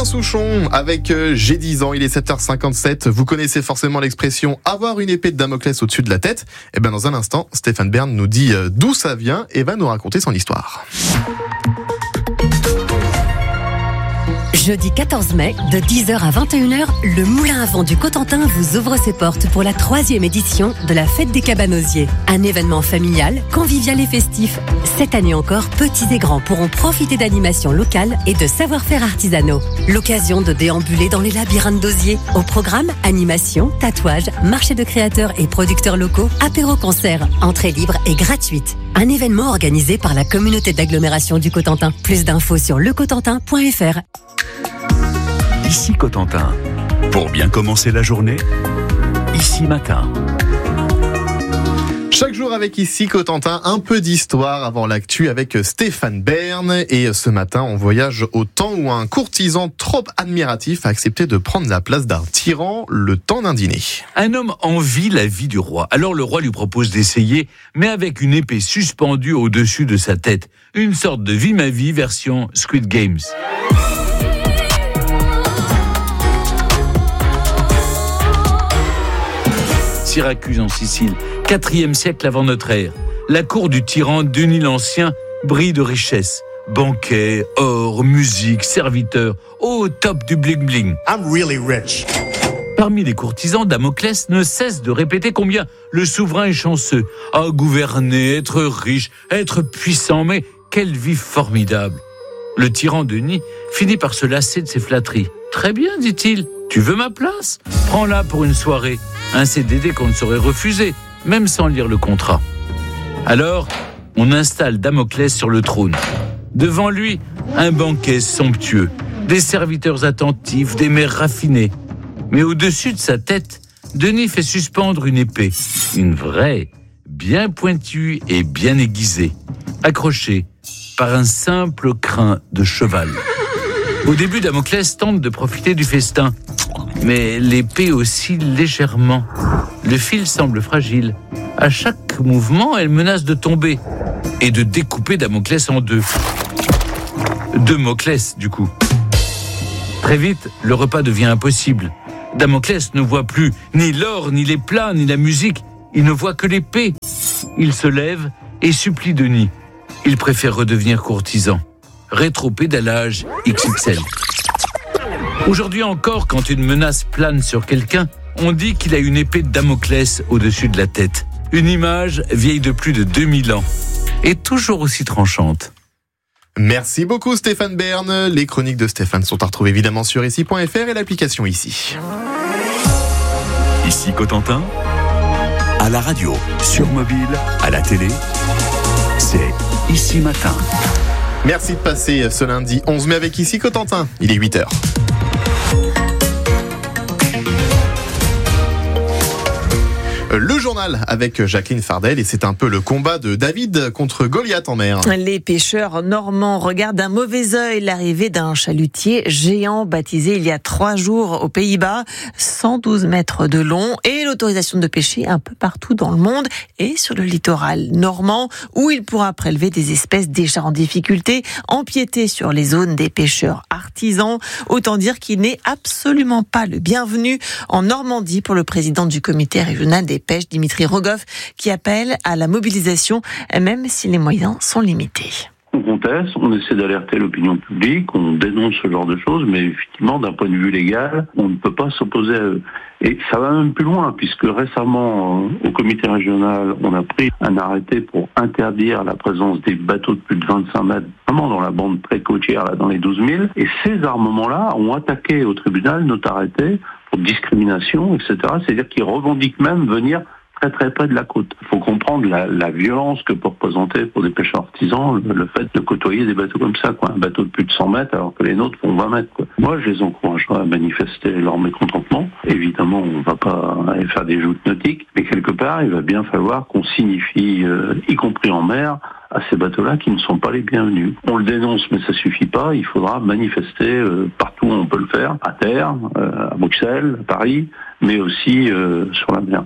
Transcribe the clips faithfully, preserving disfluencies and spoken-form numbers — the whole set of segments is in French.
Souchon avec euh, J'ai dix ans, il est sept heures cinquante-sept. Vous connaissez forcément l'expression avoir une épée de Damoclès au-dessus de la tête. Et bien dans un instant, Stéphane Bern nous dit euh, d'où ça vient et va nous raconter son histoire. Jeudi quatorze mai, de dix heures à vingt et une heures, le Moulin à Vent du Cotentin vous ouvre ses portes pour la troisième édition de la Fête des Cabanosiers. Un événement familial, convivial et festif. Cette année encore, petits et grands pourront profiter d'animations locales et de savoir-faire artisanaux. L'occasion de déambuler dans les labyrinthes d'osier. Au programme, animation, tatouage, marché de créateurs et producteurs locaux, apéro-concert, entrée libre et gratuite. Un événement organisé par la communauté d'agglomération du Cotentin. Plus d'infos sur le cotentin point f r. Ici Cotentin. Pour bien commencer la journée, Ici Matin. Chaque jour avec Ici Cotentin, un peu d'histoire avant l'actu avec Stéphane Bern. Et ce matin, on voyage au temps où un courtisan trop admiratif a accepté de prendre la place d'un tyran le temps d'un dîner. Un homme envie la vie du roi. Alors le roi lui propose d'essayer, mais avec une épée suspendue au-dessus de sa tête. Une sorte de vie ma vie version Squid Games. Syracuse en Sicile, quatrième siècle avant notre ère. La cour du tyran Denis l'Ancien brille de richesse. Banquets, or, musique, serviteurs, au top du bling-bling. I'm really rich. Parmi les courtisans, Damoclès ne cesse de répéter combien le souverain est chanceux. À gouverner, être riche, être puissant, mais quelle vie formidable. Le tyran Denis finit par se lasser de ses flatteries. Très bien, dit-il. Tu veux ma place ? Prends-la pour une soirée. Un C D D qu'on ne saurait refuser, même sans lire le contrat. Alors, on installe Damoclès sur le trône. Devant lui, un banquet somptueux, des serviteurs attentifs, des mères raffinées. Mais au-dessus de sa tête, Denis fait suspendre une épée. Une vraie, bien pointue et bien aiguisée, accrochée par un simple crin de cheval. Au début, Damoclès tente de profiter du festin. Mais l'épée oscille légèrement. Le fil semble fragile. À chaque mouvement, elle menace de tomber et de découper Damoclès en deux. Deux Moclès, du coup. Très vite, le repas devient impossible. Damoclès ne voit plus ni l'or, ni les plats, ni la musique. Il ne voit que l'épée. Il se lève et supplie Denis. Il préfère redevenir courtisan. Rétropédalage X X L. Aujourd'hui encore, quand une menace plane sur quelqu'un, on dit qu'il a une épée de Damoclès au-dessus de la tête. Une image vieille de plus de deux mille ans et toujours aussi tranchante. Merci beaucoup Stéphane Bern. Les chroniques de Stéphane sont à retrouver évidemment sur ici point f r et l'application Ici. Ici Cotentin, à la radio, sur mobile, à la télé, c'est Ici Matin. Merci de passer ce lundi onze mai avec Ici Cotentin. Il est huit heures. Le journal avec Jacqueline Fardel et c'est un peu le combat de David contre Goliath en mer. Les pêcheurs normands regardent d'un mauvais œil l'arrivée d'un chalutier géant baptisé il y a trois jours aux Pays-Bas, cent douze mètres de long et l'autorisation de pêcher un peu partout dans le monde et sur le littoral normand où il pourra prélever des espèces déjà en difficulté, empiéter sur les zones des pêcheurs artisans. Autant dire qu'il n'est absolument pas le bienvenu en Normandie pour le président du comité régional des pêches, Dimitri Rogoff, qui appelle à la mobilisation, même si les moyens sont limités. On conteste, on essaie d'alerter l'opinion publique, on dénonce ce genre de choses, mais effectivement, d'un point de vue légal, on ne peut pas s'opposer à eux. Et ça va même plus loin, puisque récemment, au comité régional, on a pris un arrêté pour interdire la présence des bateaux de plus de vingt-cinq mètres, vraiment dans la bande très côtière, là, dans les douze mille. Et ces armements-là ont attaqué au tribunal notre arrêté pour discrimination, et cetera. C'est-à-dire qu'ils revendiquent même venir très très près de la côte. Il faut comprendre la, la violence que peut représenter pour des pêcheurs artisans le, le fait de côtoyer des bateaux comme ça, quoi. Un bateau de plus de cent mètres alors que les nôtres font vingt mètres, quoi. Moi, je les encouragerais à manifester leur mécontentement. Évidemment, on ne va pas aller faire des joutes nautiques, mais quelque part, il va bien falloir qu'on signifie, euh, y compris en mer, à ces bateaux-là qui ne sont pas les bienvenus. On le dénonce, mais ça suffit pas. Il faudra manifester euh, partout où on peut le faire, à terre, euh, à Bruxelles, à Paris, mais aussi euh, sur la mer.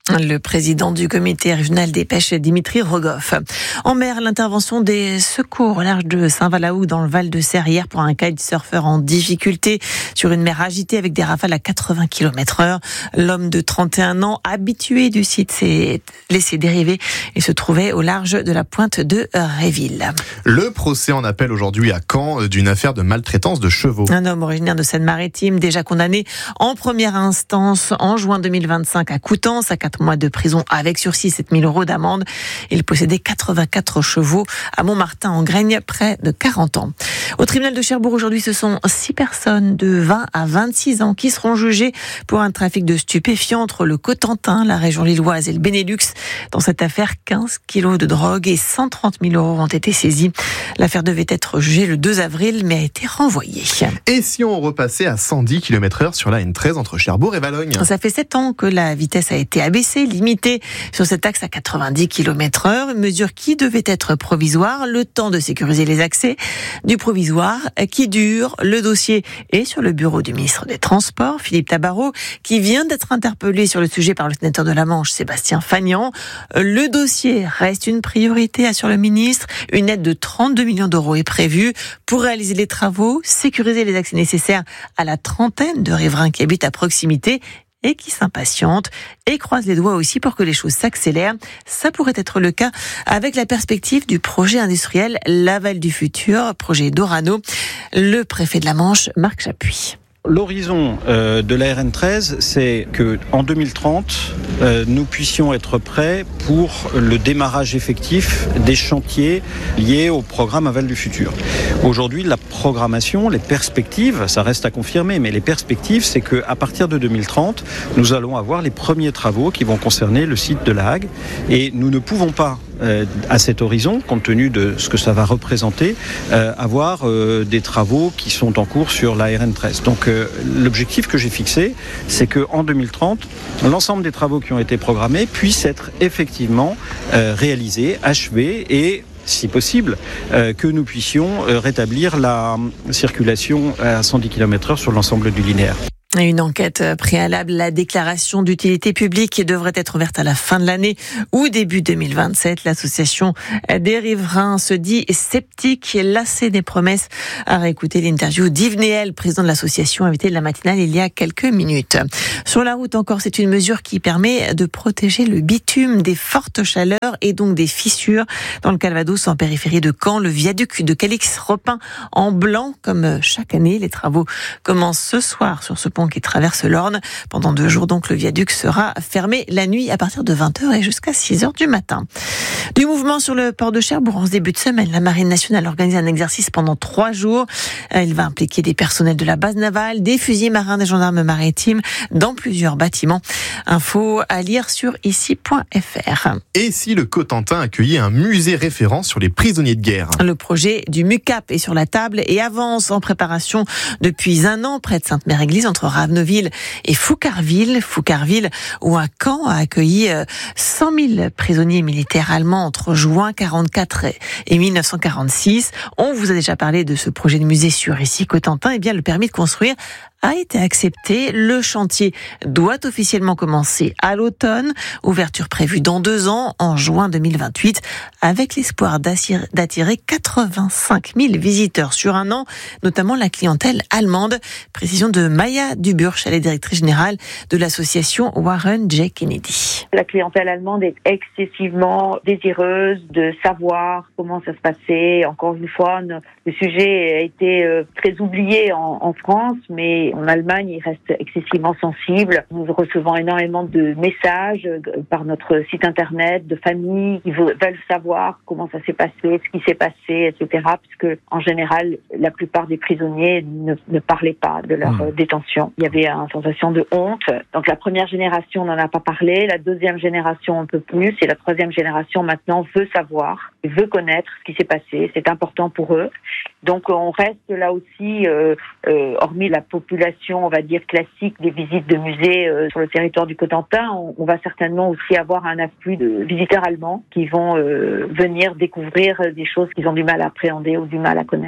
Le président du comité régional des pêches, Dimitri Rogoff. En mer, l'intervention des secours au large de Saint-Valaou dans le Val de Serre hier pour un kitesurfer en difficulté sur une mer agitée avec des rafales à quatre-vingts kilomètres heure. L'homme de trente et un ans, habitué du site, s'est laissé dériver et se trouvait au large de la pointe de Réville. Le procès en appel aujourd'hui à Caen d'une affaire de maltraitance de chevaux. Un homme originaire de Seine-Maritime, déjà condamné en première instance en juin deux mille vingt-cinq à Coutances, à quatre mois de prison avec sursis, sept mille euros d'amende. Il possédait quatre-vingt-quatre chevaux à Montmartin en Graigne, près de quarante ans. Au tribunal de Cherbourg aujourd'hui, ce sont six personnes de vingt à vingt-six ans qui seront jugées pour un trafic de stupéfiants entre le Cotentin, la région lilloise et le Benelux. Dans cette affaire, quinze kilos de drogue et cent trente mille euros ont été saisis. L'affaire devait être jugée le deux avril, mais a été renvoyée. Et si on repassait à cent dix kilomètres heure sur la N treize entre Cherbourg et Valognes ? Ça fait sept ans que la vitesse a été abaissée, limitée sur cet axe à quatre-vingt-dix kilomètres heure, une mesure qui devait être provisoire, le temps de sécuriser les accès, du provisoire qui dure. Le dossier est sur le bureau du ministre des Transports, Philippe Tabarot, qui vient d'être interpellé sur le sujet par le sénateur de la Manche, Sébastien Fagnan. Le dossier reste une priorité, assure le ministre. Une aide de trente-deux millions d'euros est prévue pour réaliser les travaux, sécuriser les accès nécessaires à la trentaine de riverains qui habitent à proximité et qui s'impatientent et croisent les doigts aussi pour que les choses s'accélèrent. Ça pourrait être le cas avec la perspective du projet industriel Laval du futur, projet d'Orano. Le préfet de la Manche, Marc Chapuis. L'horizon euh, de la R N treize, c'est qu'en deux mille trente, euh, nous puissions être prêts pour le démarrage effectif des chantiers liés au programme Aval du futur. Aujourd'hui, la programmation, les perspectives, ça reste à confirmer, mais les perspectives, c'est qu'à partir de deux mille trente, nous allons avoir les premiers travaux qui vont concerner le site de La Hague. Et nous ne pouvons pas, euh, à cet horizon, compte tenu de ce que ça va représenter, euh, avoir euh, des travaux qui sont en cours sur la R N treize. Donc, euh, l'objectif que j'ai fixé, c'est qu'en deux mille trente, l'ensemble des travaux qui ont été programmés puissent être effectivement euh, réalisés, achevés et si possible, euh, que nous puissions euh, rétablir la circulation à cent dix kilomètres heure sur l'ensemble du linéaire. Une enquête préalable, la déclaration d'utilité publique devrait être ouverte à la fin de l'année ou début deux mille vingt-sept. L'association des riverains se dit sceptique et lassée des promesses. À réécouter l'interview d'Yves Néel, président de l'association, invité de la matinale il y a quelques minutes. Sur la route encore, c'est une mesure qui permet de protéger le bitume des fortes chaleurs et donc des fissures. Dans le Calvados, en périphérie de Caen, le viaduc de Calix repeint en blanc comme chaque année. Les travaux commencent ce soir sur ce pont qui traverse l'Orne. Pendant deux jours, donc, le viaduc sera fermé la nuit à partir de vingt heures et jusqu'à six heures du matin. Du mouvement sur le port de Cherbourg en ce début de semaine. La Marine nationale organise un exercice pendant trois jours. Il va impliquer des personnels de la base navale, des fusiliers marins, des gendarmes maritimes dans plusieurs bâtiments. Info à lire sur ici point f r. Et si le Cotentin accueillait un musée référent sur les prisonniers de guerre ? Le projet du MUCAP est sur la table et avance en préparation depuis un an près de Sainte-Mère-Église entre Raveneville et Foucarville. Foucarville où un camp a accueilli cent mille prisonniers militaires allemands entre juin quarante-quatre et mille neuf cent quarante-six. On vous a déjà parlé de ce projet de musée sur ici Cotentin. Eh bien, le permis de construire a été accepté. Le chantier doit officiellement commencer à l'automne. Ouverture prévue dans deux ans, en juin deux mille vingt-huit, avec l'espoir d'attirer quatre-vingt-cinq mille visiteurs sur un an, notamment la clientèle allemande. Précision de Maya Duburch, elle est directrice générale de l'association Warren J. Kennedy. La clientèle allemande est excessivement désireuse de savoir comment ça se passait. Encore une fois, le sujet a été très oublié en, en France, mais en Allemagne, il reste excessivement sensible. Nous recevons énormément de messages par notre site internet, de familles qui veulent savoir comment ça s'est passé, ce qui s'est passé, et cetera. Puisque, en général, la plupart des prisonniers ne, ne parlaient pas de leur mmh. détention. Il y avait une sensation de honte. Donc, la première génération n'en a pas parlé. La deuxième génération un peu plus. Et la troisième génération, maintenant, veut savoir, veut connaître ce qui s'est passé. C'est important pour eux. Donc, on reste là aussi, euh, euh, hormis la population, on va dire, classique des visites de musées euh, sur le territoire du Cotentin, on, on va certainement aussi avoir un afflux de visiteurs allemands qui vont euh, venir découvrir des choses qu'ils ont du mal à appréhender ou du mal à connaître.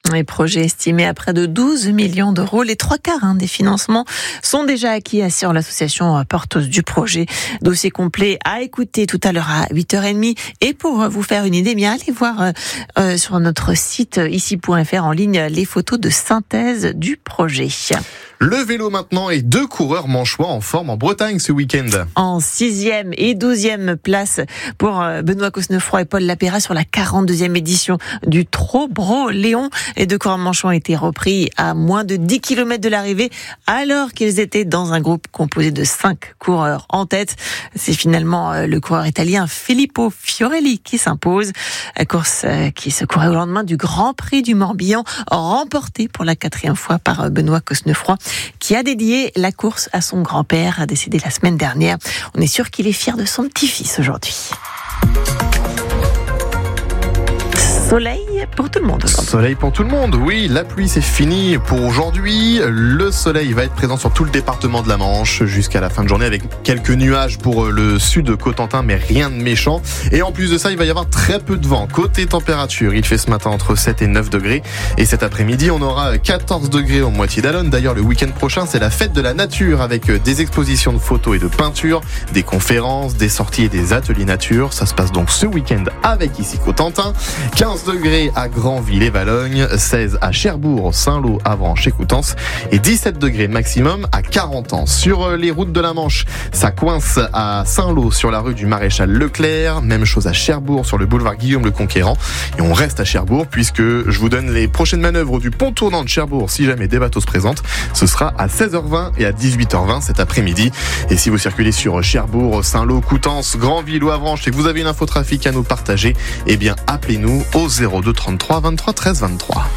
Les projets estimés à près de douze millions d'euros. Les trois quarts hein, des financements sont déjà acquis, assure l'association porteuse du projet. Dossier complet à écouter tout à l'heure à huit heures trente. Et pour vous faire une idée, bien allez voir euh, sur notre site ici point f r en ligne les photos de synthèse du projet. Le vélo maintenant et deux coureurs manchois en forme en Bretagne ce week-end. En sixième et douzième place pour Benoît Cosnefroy et Paul Lapéra sur la quarante-deuxième édition du Trobro Léon. Les deux coureurs manchois ont été repris à moins de dix kilomètres de l'arrivée alors qu'ils étaient dans un groupe composé de cinq coureurs en tête. C'est finalement le coureur italien Filippo Fiorelli qui s'impose. La course qui se courait au lendemain du Grand Prix du Morbihan, remporté pour la quatrième fois par Benoît Cosnefroy, qui a dédié la course à son grand-père, décédé la semaine dernière. On est sûr qu'il est fier de son petit-fils aujourd'hui. Soleil pour tout le monde. Soleil pour tout le monde, oui. La pluie, c'est fini pour aujourd'hui. Le soleil va être présent sur tout le département de la Manche jusqu'à la fin de journée avec quelques nuages pour le sud de Cotentin, mais rien de méchant. Et en plus de ça, il va y avoir très peu de vent. Côté température, il fait ce matin entre sept et neuf degrés. Et cet après-midi, on aura quatorze degrés au moitié d'Allonne. D'ailleurs, le week-end prochain, c'est la fête de la nature avec des expositions de photos et de peintures, des conférences, des sorties et des ateliers nature. Ça se passe donc ce week-end avec ici Cotentin. quinze degrés à Granville et Valognes, seize à Cherbourg, Saint-Lô, Avranches et Coutances et dix-sept degrés maximum à Carentan. Sur les routes de la Manche, ça coince à Saint-Lô sur la rue du Maréchal Leclerc, même chose à Cherbourg sur le boulevard Guillaume le Conquérant. Et on reste à Cherbourg puisque je vous donne les prochaines manœuvres du pont tournant de Cherbourg si jamais des bateaux se présentent. Ce sera à seize heures vingt et à dix-huit heures vingt cet après-midi. Et si vous circulez sur Cherbourg, Saint-Lô, Coutances, Granville ou Avranches et que vous avez une infotrafic à nous partager, eh bien appelez-nous au zéro deux trente-trois vingt-trois treize vingt-trois.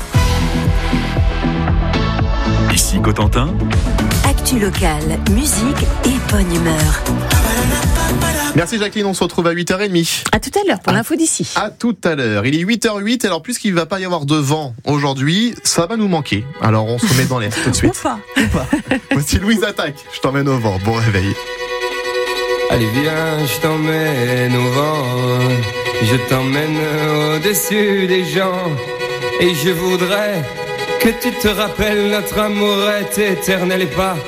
Ici Cotentin. Actu locale, musique et bonne humeur. Merci Jacqueline, on se retrouve à huit heures trente. À tout à l'heure pour l'info d'ici. À tout à l'heure. Il est huit heures huit, alors puisqu'il ne va pas y avoir de vent aujourd'hui, ça va nous manquer. Alors on se met dans l'air tout de suite. Ou pas. Ou pas. Voici Louise Attaque, je t'emmène au vent. Bon réveil. Allez viens, je t'emmène au vent, je t'emmène au-dessus des gens, et je voudrais que tu te rappelles notre amour est éternel et pas